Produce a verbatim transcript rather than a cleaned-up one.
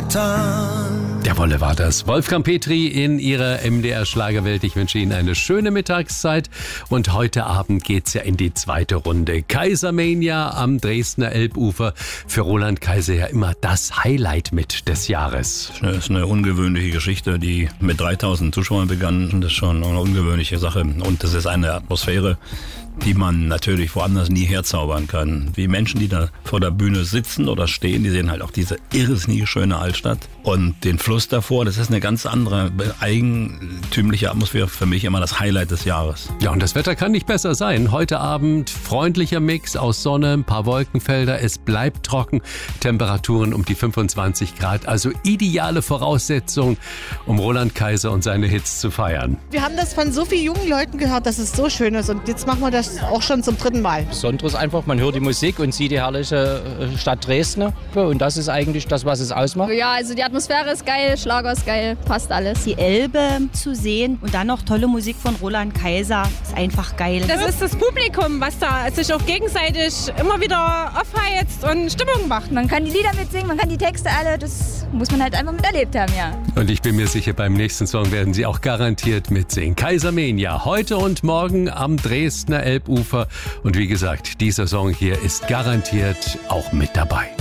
getan. Der Wolle war das. Wolfgang Petri in ihrer M D R-Schlagerwelt. Ich wünsche Ihnen eine schöne Mittagszeit. Und heute Abend geht's ja in die zweite Runde. Kaisermania am Dresdner Elbufer. Für Roland Kaiser ja immer das Highlight mit des Jahres. Das ist eine ungewöhnliche Geschichte, die mit dreitausend Zuschauern begann. Das ist schon eine ungewöhnliche Sache. Und das ist eine Atmosphäre, die man natürlich woanders nie herzaubern kann. Die Menschen, die da vor der Bühne sitzen oder stehen, die sehen halt auch diese irrsinnig schöne Altstadt und den Fluss davor. Das ist eine ganz andere, eigentümliche Atmosphäre. Für mich immer das Highlight des Jahres. Ja, und das Wetter kann nicht besser sein. Heute Abend freundlicher Mix aus Sonne, ein paar Wolkenfelder. Es bleibt trocken. Temperaturen um die fünfundzwanzig Grad. Also ideale Voraussetzung, um Roland Kaiser und seine Hits zu feiern. Wir haben das von so vielen jungen Leuten gehört, dass es so schön ist. Und jetzt machen wir das auch schon zum dritten Mal. Besonderes einfach, man hört die Musik und sieht die herrliche Stadt Dresden. Und das ist eigentlich das, was es ausmacht. Ja, also die Atmosphäre ist geil, Schlager ist geil, passt alles. Die Elbe zu sehen und dann noch tolle Musik von Roland Kaiser ist einfach geil. Das ist das Publikum, was da sich auch gegenseitig immer wieder aufheizt und Stimmung macht. Man kann die Lieder mitsingen, man kann die Texte alle, das muss man halt einfach miterlebt haben, ja. Und ich bin mir sicher, beim nächsten Song werden Sie auch garantiert mitsingen. Kaisermania, heute und morgen am Dresdner Elbufer. Und wie gesagt, dieser Song hier ist garantiert auch mit dabei.